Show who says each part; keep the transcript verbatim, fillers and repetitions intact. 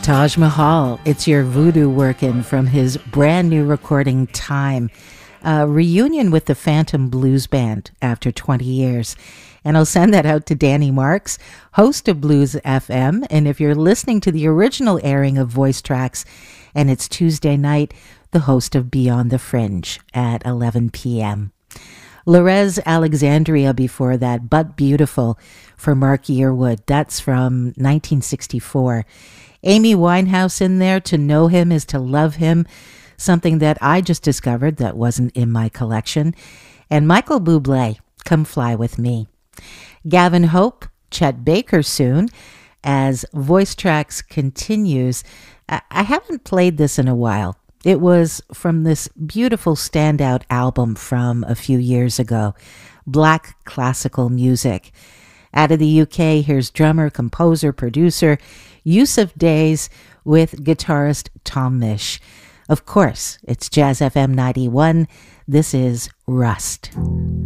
Speaker 1: Taj Mahal, it's your voodoo working from his brand new recording Time. A reunion with the Phantom Blues Band after twenty years. And I'll send that out to Danny Marks, host of Blues F M. And if you're listening to the original airing of Voice Tracks and it's Tuesday night, the host of Beyond the Fringe at eleven p.m. Lorez Alexandria before that, But Beautiful for Mark Yearwood. That's from nineteen sixty-four. Amy Winehouse in there, To Know Him is to Love Him, something that I just discovered that wasn't in my collection. And Michael Bublé, Come Fly With Me. Gavin Hope, Chet Baker soon, as Voice Tracks continues. I, I haven't played this in a while. It was from this beautiful standout album from a few years ago, Black Classical Music. Out of the U K, here's drummer, composer, producer Yusuf Days with guitarist Tom Misch. Of course, it's Jazz F M ninety-one. This is Rust.